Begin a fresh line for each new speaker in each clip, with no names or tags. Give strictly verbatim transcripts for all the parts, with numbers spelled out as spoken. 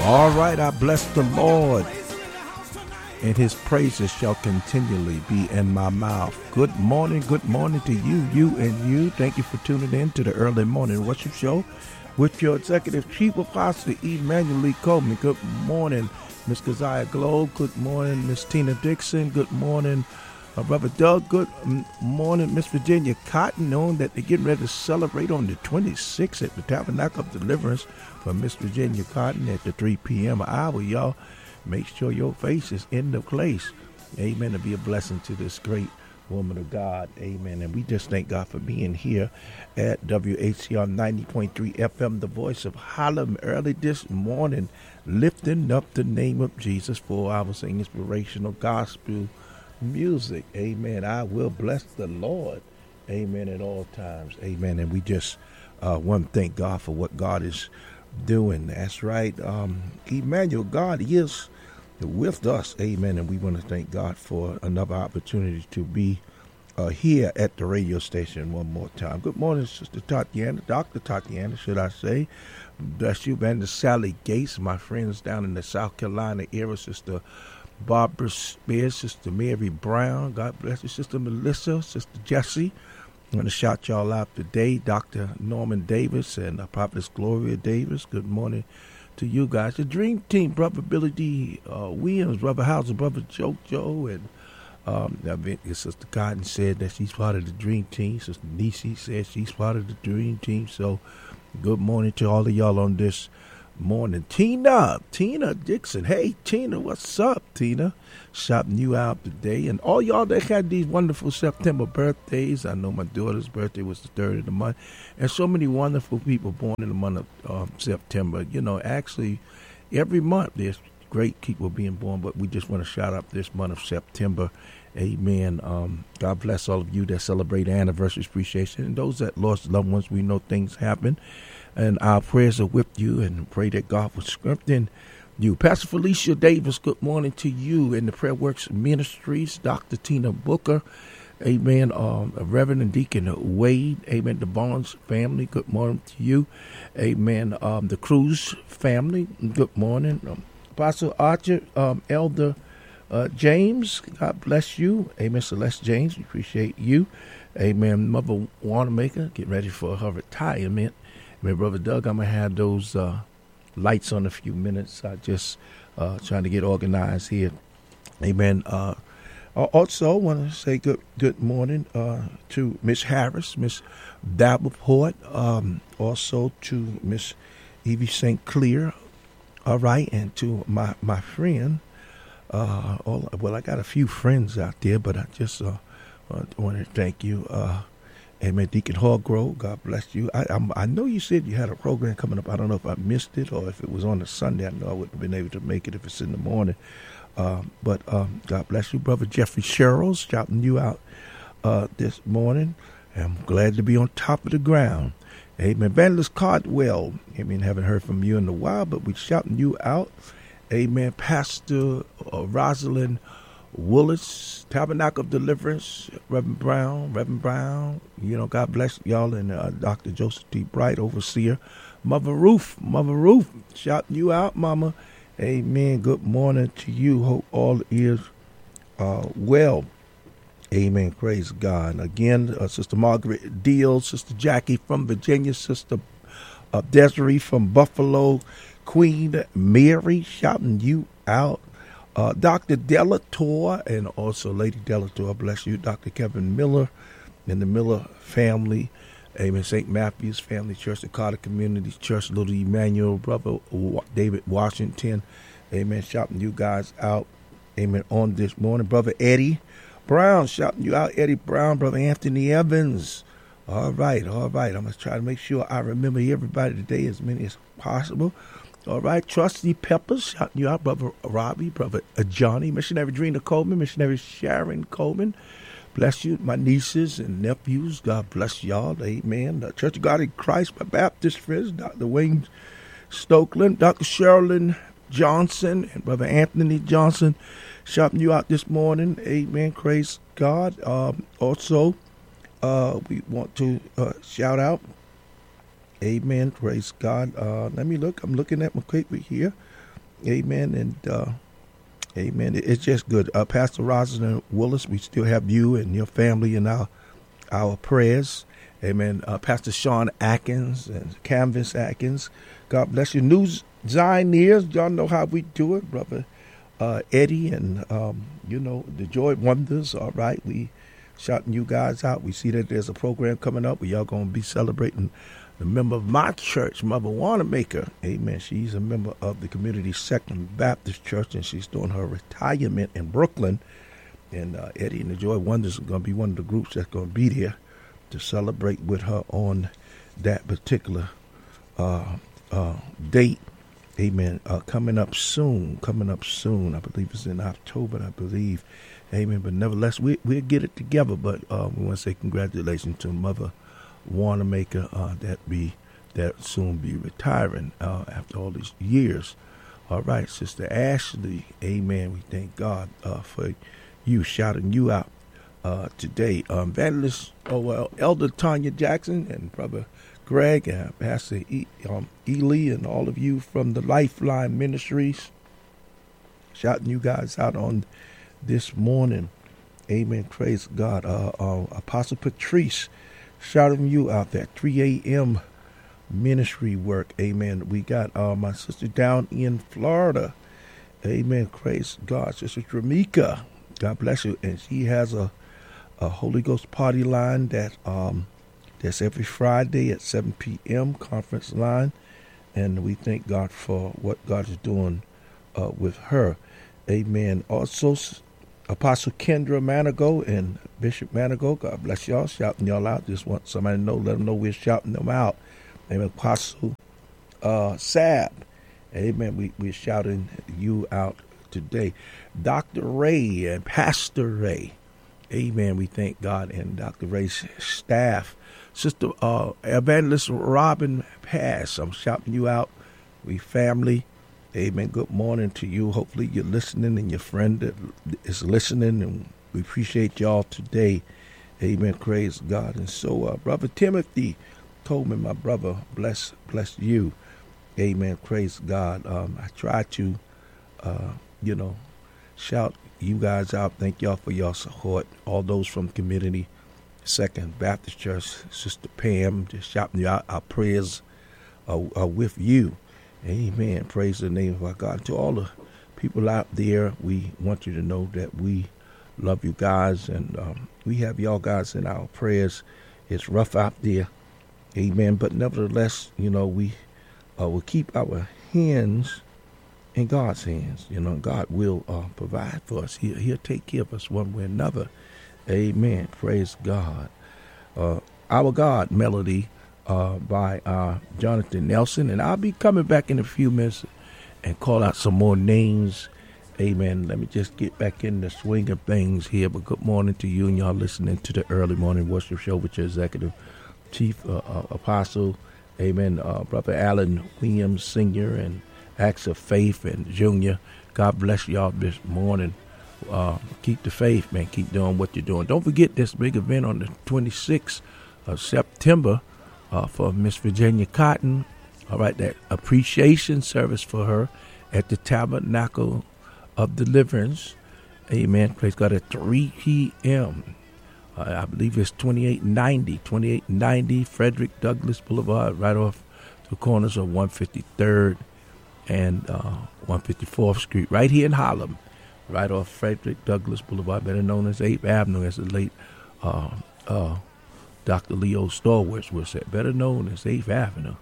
All right, I bless the Lord, and his praises shall continually be in my mouth. Good morning, good morning to you, you and you. Thank you for tuning in to the early morning worship show with your executive chief apostle, Emmanuel Lee Coleman. Good morning, Miss Keziah Globe. Good morning, Miss Tina Dixon. Good morning, uh, Brother Doug. Good morning, Miss Virginia Cotton, knowing that they're getting ready to celebrate on the twenty-sixth at the Tabernacle of Deliverance for Miss Virginia Cotton at the three p.m. hour, y'all. Make sure your face is in the place. Amen. To be a blessing to this great woman of God. Amen. And we just thank God for being here at W H C R ninety point three F M, the voice of Harlem, early this morning, lifting up the name of Jesus for our singing inspirational gospel music. Amen. I will bless the Lord. Amen. At all times. Amen. And we just uh, want to thank God for what God is doing. That's right. Um, Emmanuel, God is with us. Amen. And we want to thank God for another opportunity to be uh, here at the radio station one more time. Good morning, Sister Tatiana, Doctor Tatiana, should I say. Bless you, Evangelist Sally Gates, my friends down in the South Carolina area, Sister Barbara Spears, Sister Mary Brown. God bless you, Sister Melissa, Sister Jessie. I'm going to shout y'all out today. Doctor Norman Davis and uh, Prophetess Gloria Davis. Good morning to you guys. The Dream Team, Brother Billy D. Uh, Williams, Brother Hauser, Brother Joe Joe, and um, Sister Cotton said that she's part of the Dream Team. Sister Nisi said she's part of the Dream Team. So good morning to all of y'all on this morning. Tina, Tina Dixon. Hey, Tina, what's up, Tina? Shouting you out today. And all y'all that had these wonderful September birthdays. I know my daughter's birthday was the third of the month. And so many wonderful people born in the month of um, September. You know, actually, every month there's great people being born, but we just want to shout out this month of September. Amen. Um, God bless all of you that celebrate anniversaries, appreciation, and those that lost loved ones. We know things happen. And our prayers are with you, and pray that God will strengthen you. Pastor Felicia Davis, good morning to you in the Prayer Works Ministries. Doctor Tina Booker, amen. Um, Reverend and Deacon Wade, amen. The Barnes family, good morning to you. Amen. Um, the Cruz family, good morning. Um, Apostle Archer, um, Elder uh, James, God bless you. Amen. Celeste James, we appreciate you. Amen. Mother Wanamaker, get ready for her retirement. Amen. Brother Doug, I'm going to have those uh, lights on in a few minutes. I just uh, trying to get organized here. Amen. Uh, also, I want to say good good morning uh, to Miss Harris, Miss Davenport, um, also to Miss Evie Saint Clair. All right, and to my my friend. Uh, all, well, I got a few friends out there, but I just uh, want to thank you. Uh, Amen. Deacon Hallgrove, God bless you. I I'm, I know you said you had a program coming up. I don't know if I missed it or if it was on a Sunday. I know I wouldn't have been able to make it if it's in the morning. Uh, but um, God bless you, Brother Jeffrey Sherrills, shouting you out uh, this morning. I'm glad to be on top of the ground. Amen. Evangelist Cardwell, amen. Haven't heard from you in a while, but we're shouting you out. Amen. Pastor uh, Rosalind Willis, Tabernacle of Deliverance, Reverend Brown, Reverend Brown, you know, God bless y'all, and uh, Doctor Joseph T. Bright, overseer. Mother Ruth, Mother Ruth, shouting you out, Mama. Amen. Good morning to you. Hope all is uh, well. Amen. Praise God. Again, uh, Sister Margaret Deal, Sister Jackie from Virginia, Sister uh, Desiree from Buffalo, Queen Mary, shouting you out. Uh, Doctor Delator and also Lady Delator, bless you. Doctor Kevin Miller and the Miller family. Amen. Saint Matthew's Family Church, the Carter Community Church, Little Emmanuel, Brother David Washington. Amen. Shouting you guys out. Amen. On this morning. Brother Eddie Brown, shouting you out. Eddie Brown, Brother Anthony Evans. All right. All right. I'm going to try to make sure I remember everybody today, as many as possible. All right, Trusty Peppers, shouting you out, Brother Robbie, Brother Johnny, Missionary Drina Coleman, Missionary Sharon Coleman. Bless you, my nieces and nephews. God bless y'all. Amen. The Church of God in Christ, my Baptist friends, Doctor Wayne Stokeland, Doctor Sherilyn Johnson, and Brother Anthony Johnson, shouting you out this morning. Amen. Praise God. Um, also, uh, we want to uh, shout out. Amen. Praise God. Uh, let me look. I'm looking at my paper here. Amen. And uh, amen. It's just good. Uh, Pastor Rosalind Willis, we still have you and your family in our our prayers. Amen. Uh, Pastor Sean Atkins and Canvas Atkins, God bless you. New Zioneers, y'all know how we do it, brother uh, Eddie and, um, you know, the Joy Wonders. All right. We shouting you guys out. We see that there's a program coming up where y'all going to be celebrating the member of my church, Mother Wanamaker. Amen. She's a member of the Community Second Baptist Church, and she's doing her retirement in Brooklyn. And uh, Eddie and the Joy Wonders are going to be one of the groups that's going to be there to celebrate with her on that particular uh, uh, date. Amen. Uh, coming up soon. Coming up soon. I believe it's in October, I believe. Amen. But nevertheless, we, we'll get it together. But uh, we want to say congratulations to Mother Wanamaker uh, that be that soon be retiring uh, after all these years. All right, Sister Ashley. Amen. We thank God uh, for you, shouting you out uh, today. Um, Evangelist, oh well, Elder Tanya Jackson and Brother Greg and Pastor e, um, Ely and all of you from the Lifeline Ministries, shouting you guys out on this morning. Amen. Praise God. Uh, uh, Apostle Patrice, shouting you out that three a.m. ministry work. Amen. We got uh, my sister down in Florida. Amen. Praise God. Sister Tramika, God bless you. And she has a, a Holy Ghost party line that um, that's every Friday at seven p.m. conference line. And we thank God for what God is doing uh, with her. Amen. Also, Apostle Kendra Manigo and Bishop Manigo, God bless y'all, shouting y'all out. Just want somebody to know, let them know we're shouting them out. Amen. Apostle uh, Sab, amen. We, we're shouting you out today. Doctor Ray and Pastor Ray, amen. We thank God and Doctor Ray's staff. Sister uh, Evangelist Robin Pass, I'm shouting you out. We family. Amen. Good morning to you. Hopefully you're listening and your friend is listening, and we appreciate y'all today. Amen. Praise God. And so, uh, Brother Timothy Coleman, my brother, bless bless you. Amen. Praise God. Um, I try to, uh, you know, shout you guys out. Thank y'all for your support. All those from Community Second Baptist Church, Sister Pam, just shouting you out. Our prayers are, are with you. Amen. Praise the name of our God. To all the people out there, we want you to know that we love you guys, and um, we have y'all guys in our prayers. It's rough out there. Amen. But nevertheless, you know, we uh, will keep our hands in God's hands. You know, God will uh, provide for us. He'll, he'll take care of us one way or another. Amen. Praise God. Uh, our God melody uh, by uh, Jonathan Nelson. And I'll be coming back in a few minutes and call out some more names. Amen. Let me just get back in the swing of things here. But good morning to you and y'all listening to the Early Morning Worship Show with your Executive Chief uh, uh, Apostle. Amen. Uh, Brother Allen Williams Senior and Acts of Faith and Junior. God bless y'all this morning. Uh, keep the faith, man. Keep doing what you're doing. Don't forget this big event on the twenty-sixth of September uh, for Miss Virginia Cotton. All right, that appreciation service for her at the Tabernacle of Deliverance. Amen. Praise God. At three p.m. Uh, I believe it's twenty-eight ninety, twenty-eight ninety Frederick Douglass Boulevard, right off the corners of one fifty-third and uh, one fifty-fourth Street, right here in Harlem. Right off Frederick Douglass Boulevard, better known as eighth Avenue, as the late uh, uh, Doctor Leo Stallworth would say, better known as eighth Avenue.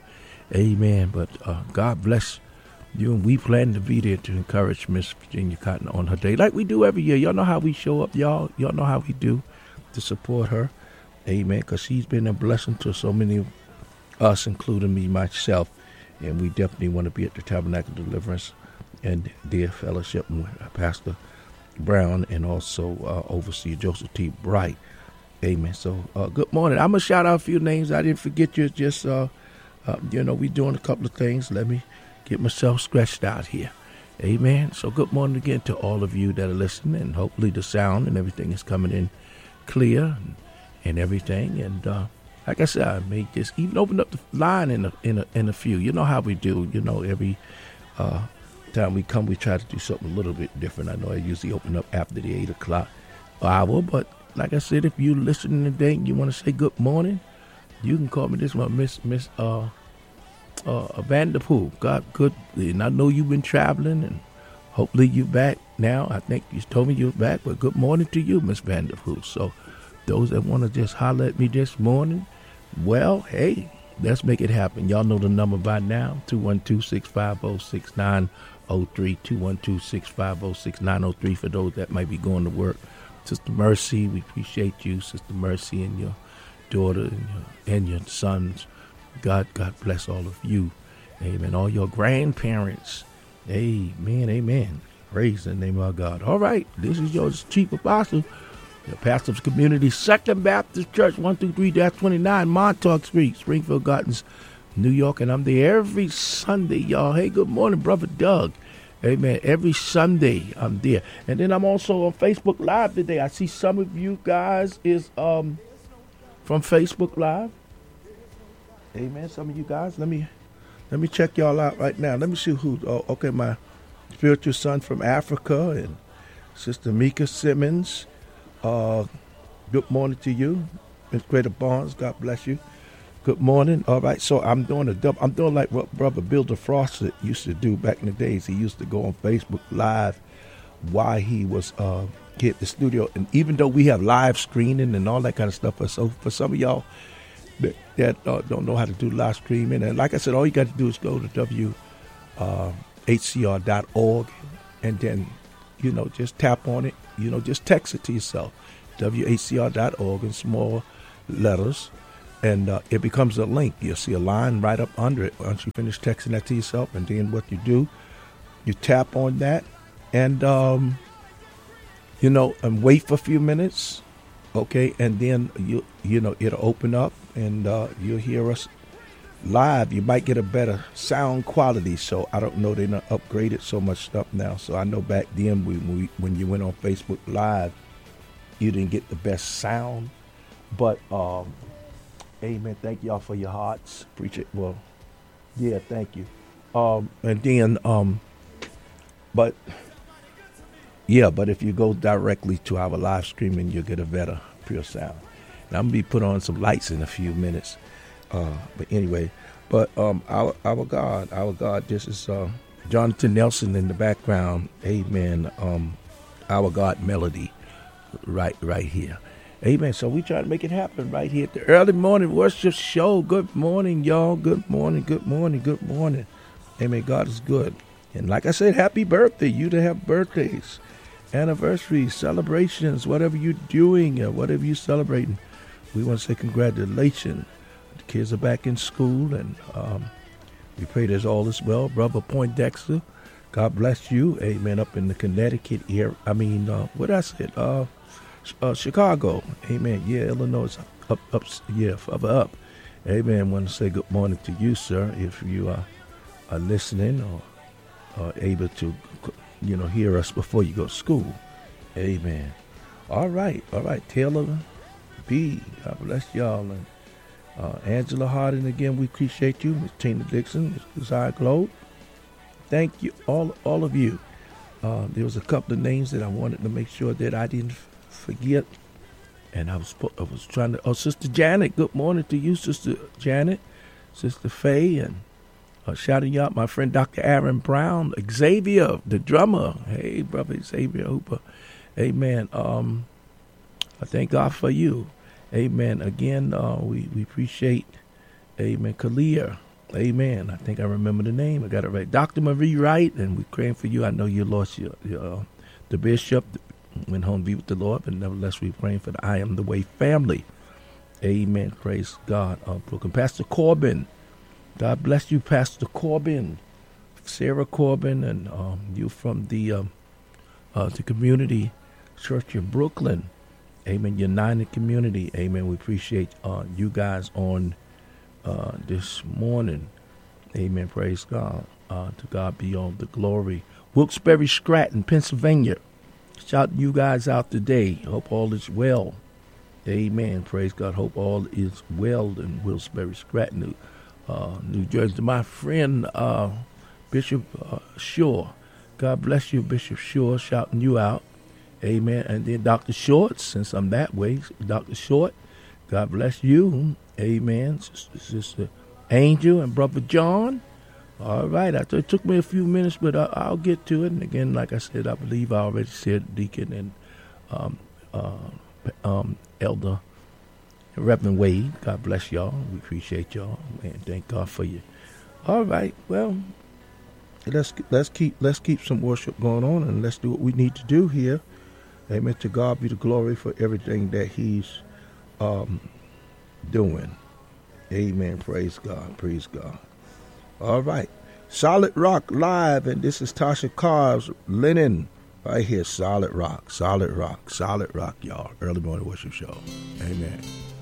Amen. But uh, God bless you, and we plan to be there to encourage Miss Virginia Cotton on her day, like we do every year. Y'all know how we show up, y'all. Y'all know how we do to support her. Amen. Because she's been a blessing to so many of us, including me, myself. And we definitely want to be at the Tabernacle of Deliverance and their fellowship with Pastor Brown and also uh, Overseer Joseph T. Bright. Amen. So, uh, good morning. I'm going to shout out a few names. I didn't forget you. Just, uh, uh, you know, we're doing a couple of things. Let me get myself stretched out here. Amen. So, good morning again to all of you that are listening. And hopefully the sound and everything is coming in clear and, and everything. And uh, like I said, I may just even open up the line in a, in a, in a few. You know how we do. You know, every... Uh, time we come, we try to do something a little bit different. I know I usually open up after the eight o'clock hour, but like I said, if you're listening today and you want to say good morning, you can call me this one, Miss Miss uh uh Vanderpool. God good, and I know you've been traveling, and hopefully you're back now. I think you told me you're back, but good morning to you, Miss Vanderpool. So those that want to just holler at me this morning, well, hey, let's make it happen. Y'all know the number by now, two one two, six five zero, six nine zero three, two one two, six five zero, six nine zero three for those that might be going to work. Sister Mercy, we appreciate you, Sister Mercy, and your daughter and your, and your sons. God, God bless all of you. Amen. All your grandparents. Amen, amen. Praise the name of God. All right, this is your chief apostle, the pastor of Community Second Baptist Church, one two three twenty-nine Montauk Street, Springfield Gardens, New York, and I'm there every Sunday, y'all. Hey, good morning, Brother Doug. Amen. Every Sunday I'm there. And then I'm also on Facebook Live today. I see some of you guys is um from Facebook Live. Amen. Some of you guys. Let me let me check y'all out right now. Let me see who. Oh, okay, my spiritual son from Africa and Sister Mika Simmons. Uh, good morning to you, Miss Greta Barnes. God bless you. Good morning. All right, so I'm doing a double. I'm doing like what Brother Bill DeFrost used to do back in the days. He used to go on Facebook Live while he was uh, here at the studio. And even though we have live screening and all that kind of stuff, so for some of y'all that, that uh, don't know how to do live streaming, and like I said, all you got to do is go to W H C R dot org and then, you know, just tap on it. You know, just text it to yourself, W H C R dot org in small letters. And uh, it becomes a link. You'll see a line right up under it once you finish texting that to yourself. And then what you do, you tap on that and, um, you know, and wait for a few minutes. Okay. And then, you you know, it'll open up and uh, you'll hear us live. You might get a better sound quality. So I don't know. They not upgraded so much stuff now. So I know back then we, we, when you went on Facebook Live, you didn't get the best sound. But, um, amen. Thank y'all for your hearts. Appreciate it. Well, yeah, thank you. Um, and then, um, but yeah, but if you go directly to our live streaming, you'll get a better pure sound. And I'm gonna be put on some lights in a few minutes. Uh, but anyway, but um, our our God, our God. This is uh, Jonathan Nelson in the background. Amen. Um, our God melody, right, right here. Amen. So we try to make it happen right here at the early morning worship show. Good morning, y'all. Good morning. Good morning. Good morning. Amen. God is good. And like I said, happy birthday. You to have birthdays, anniversaries, celebrations, whatever you're doing or whatever you're celebrating. We want to say congratulations. The kids are back in school, and um, we pray that all is well. Brother Poindexter, God bless you. Amen. Up in the Connecticut area. I mean, uh, what I said, uh, Uh, Chicago, amen. Yeah, Illinois, up, up, yeah, further up. Amen. Want to say good morning to you, sir, if you are, are listening or are able to, you know, hear us before you go to school. Amen. All right, all right. Taylor B, God bless y'all. And uh, Angela Harding, again, we appreciate you. Miss Tina Dixon, Miss Desire Globe. Thank you, all, all of you. Uh, there was a couple of names that I wanted to make sure that I didn't forget, and I was I was trying to. Oh, Sister Janet, good morning to you, Sister Janet, Sister Faye, and uh, shouting you out, my friend Doctor Aaron Brown, Xavier, the drummer. Hey, brother Xavier Hooper, amen. Um, I thank God for you, amen. Again, uh, we we appreciate, amen. Kalia, amen. I think I remember the name. I got it right, Doctor Marie Wright, and we're praying for you. I know you lost your, your uh, the bishop. Went home to be with the Lord, but nevertheless we're praying for the I Am the Way family. Amen. Praise God. Uh, Brooklyn. Pastor Corbin, God bless you, Pastor Corbin, Sarah Corbin, and um, you from the um, uh, the community church in Brooklyn. Amen. United Community. Amen. We appreciate uh, you guys on uh, this morning. Amen. Praise God. Uh, to God be all the glory. Wilkes-Barre, Scranton, Pennsylvania. Shout you guys out today. Hope all is well. Amen. Praise God. Hope all is well in Wilkes-Barre, Scranton, uh, New Jersey. My friend uh, Bishop uh, Shaw. God bless you, Bishop Shore, shouting you out. Amen. And then Doctor Short, since I'm that way, Doctor Short, God bless you. Amen. Sister Angel and Brother John. All right. I th- it took me a few minutes, but I- I'll get to it. And again, like I said, I believe I already said Deacon and um, uh, um, Elder Reverend Wade. God bless y'all. We appreciate y'all. And thank God for you. All right. Well, let's let's keep let's keep some worship going on, and let's do what we need to do here. Amen. To God be the glory for everything that He's um, doing. Amen. Praise God. Praise God. All right. Solid Rock Live, and this is Tasha Cobbs Linen right here. Solid Rock, Solid Rock, Solid Rock, y'all. Early morning worship show. Amen.